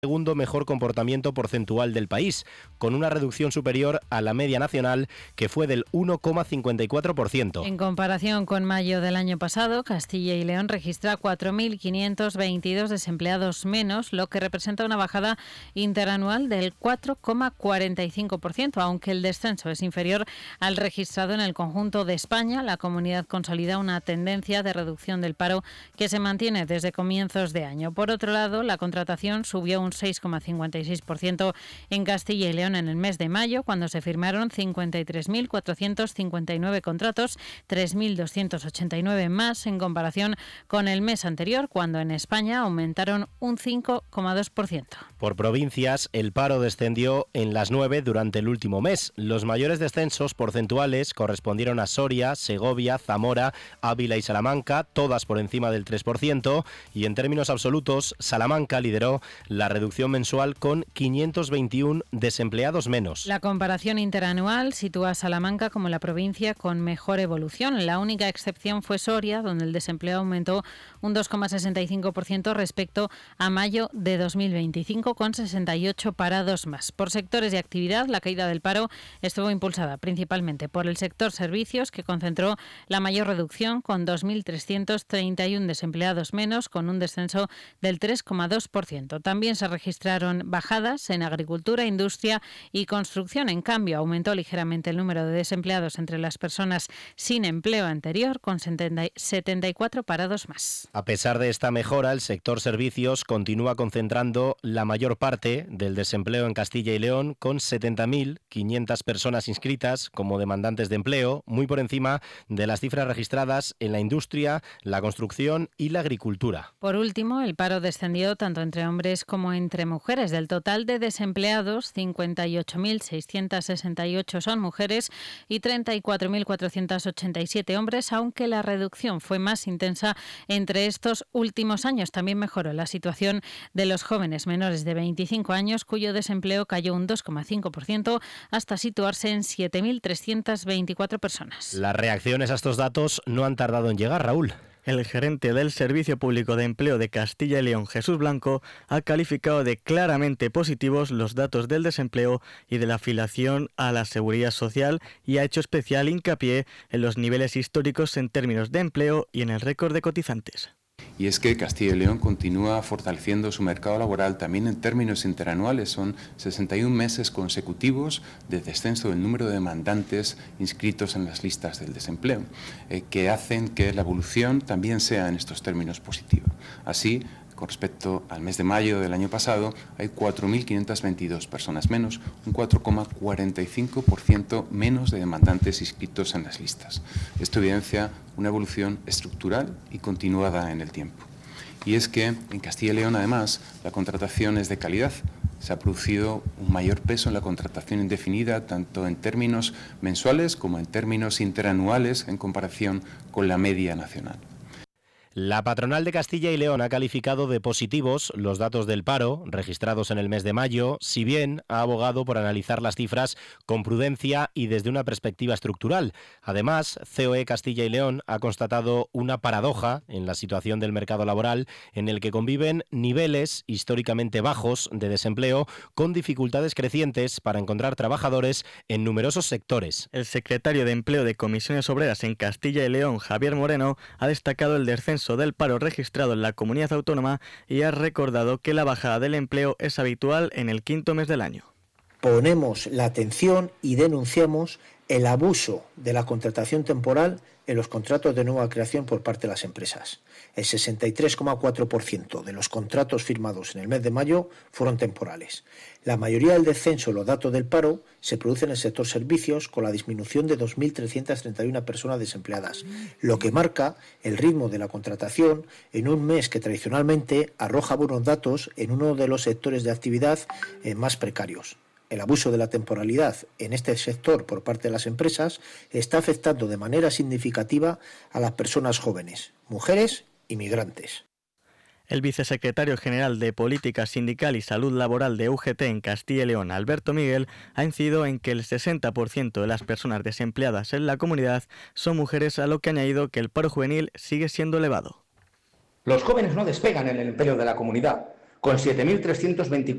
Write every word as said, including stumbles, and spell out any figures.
segundo mejor comportamiento porcentual del país, con una reducción superior a la media nacional, que fue del uno coma cincuenta y cuatro por ciento. En comparación con mayo del año pasado, Castilla y León registra cuatro mil quinientos veintidós desempleados menos, lo que representa una bajada interanual del cuatro coma cuarenta y cinco por ciento, aunque el descenso es inferior al registrado en el conjunto de España. La comunidad consolida una tendencia de reducción del paro que se mantiene desde comienzos de año. Por otro lado, la contratación subió un seis coma cincuenta y seis por ciento en Castilla y León en el mes de mayo, cuando se firmaron cincuenta y tres mil cuatrocientos cincuenta y nueve contratos, tres mil doscientos ochenta y nueve más en comparación con el mes anterior, cuando en España aumentaron un cinco coma dos por ciento. Por provincias, el paro descendió en las nueve durante el último mes. Los mayores descensos porcentuales correspondieron a Soria, Segovia, Zamora, Ávila y Salamanca, todas por encima del tres por ciento, y en términos absolutos, Salamanca lideró la reducción mensual con quinientos veintiuno desempleados menos. La comparación interanual sitúa a Salamanca como la provincia con mejor evolución. La única excepción fue Soria, donde el desempleo aumentó un dos coma sesenta y cinco por ciento respecto a mayo de dos mil veinticinco, con sesenta y ocho parados más. Por sectores de actividad, la caída del paro estuvo impulsada principalmente por el sector servicios, que concentró la mayor reducción, con dos mil trescientos treinta y uno desempleados menos, con un descenso del tres coma dos por ciento. También se registraron bajadas en agricultura, industria y construcción. En cambio, aumentó ligeramente el número de desempleados entre las personas sin empleo anterior, con setenta y cuatro parados más. A pesar de esta mejora, el sector servicios continúa concentrando la mayor parte del desempleo en Castilla y León, con setenta mil quinientas personas inscritas como demandantes de empleo, muy por encima de las cifras registradas en la industria, la construcción y la agricultura. Por último, el paro descendió tanto entre hombres como entre mujeres. Del total de desempleados, cincuenta y ocho mil seiscientos sesenta y ocho son mujeres y treinta y cuatro mil cuatrocientos ochenta y siete hombres, aunque la reducción fue más intensa entre estos últimos años. También mejoró la situación de los jóvenes menores de veinticinco años, cuyo desempleo cayó un dos coma cinco por ciento hasta situarse en siete mil trescientas veinticuatro personas. Las reacciones a estos datos no han tardado en llegar, Raúl. El gerente del Servicio Público de Empleo de Castilla y León, Jesús Blanco, ha calificado de claramente positivos los datos del desempleo y de la afiliación a la Seguridad Social, y ha hecho especial hincapié en los niveles históricos en términos de empleo y en el récord de cotizantes. Y es que Castilla y León continúa fortaleciendo su mercado laboral también en términos interanuales. Son sesenta y un meses consecutivos de descenso del número de demandantes inscritos en las listas del desempleo, eh, que hacen que la evolución también sea en estos términos positiva. Así, con respecto al mes de mayo del año pasado, hay cuatro mil quinientas veintidós personas menos, un cuatro coma cuarenta y cinco por ciento menos de demandantes inscritos en las listas. Esto evidencia una evolución estructural y continuada en el tiempo. Y es que en Castilla y León, además, la contratación es de calidad. Se ha producido un mayor peso en la contratación indefinida, tanto en términos mensuales como en términos interanuales, en comparación con la media nacional. La patronal de Castilla y León ha calificado de positivos los datos del paro registrados en el mes de mayo, si bien ha abogado por analizar las cifras con prudencia y desde una perspectiva estructural. Además, C O E Castilla y León ha constatado una paradoja en la situación del mercado laboral, en el que conviven niveles históricamente bajos de desempleo con dificultades crecientes para encontrar trabajadores en numerosos sectores. El secretario de Empleo de Comisiones Obreras en Castilla y León, Javier Moreno, ha destacado el descenso del paro registrado en la comunidad autónoma y ha recordado que la bajada del empleo es habitual en el quinto mes del año. Ponemos la atención y denunciamos el abuso de la contratación temporal en los contratos de nueva creación por parte de las empresas. El sesenta y tres coma cuatro por ciento de los contratos firmados en el mes de mayo fueron temporales. La mayoría del descenso en los datos del paro se produce en el sector servicios, con la disminución de dos mil trescientas treinta y una personas desempleadas, lo que marca el ritmo de la contratación en un mes que tradicionalmente arroja buenos datos en uno de los sectores de actividad eh, más precarios. El abuso de la temporalidad en este sector por parte de las empresas está afectando de manera significativa a las personas jóvenes, mujeres y migrantes. El vicesecretario general de Política Sindical y Salud Laboral de U G T en Castilla y León, Alberto Miguel, ha incidido en que el sesenta por ciento de las personas desempleadas en la comunidad son mujeres, a lo que ha añadido que el paro juvenil sigue siendo elevado. Los jóvenes no despegan en el empleo de la comunidad. con siete mil trescientos veinticuatro